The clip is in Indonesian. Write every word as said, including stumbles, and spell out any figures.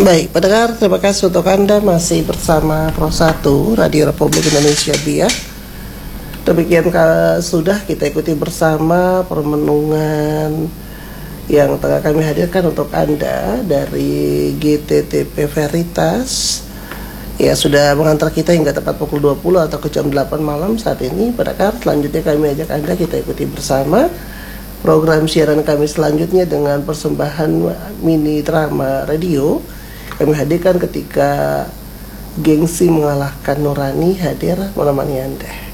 Baik, pendengar, terima kasih untuk Anda masih bersama Pro satu Radio Republik Indonesia Biak. Demikian sudah kita ikuti bersama permenungan yang tengah kami hadirkan untuk Anda dari G T T P Veritas. Ya, sudah mengantar kita hingga tepat pukul dua puluh atau ke jam delapan malam saat ini. Pendengar, selanjutnya kami ajak Anda kita ikuti bersama program siaran kami selanjutnya dengan persembahan mini drama radio. Kami hadirkan ketika Gengsi Mengalahkan Nurani hadir menemani Anda.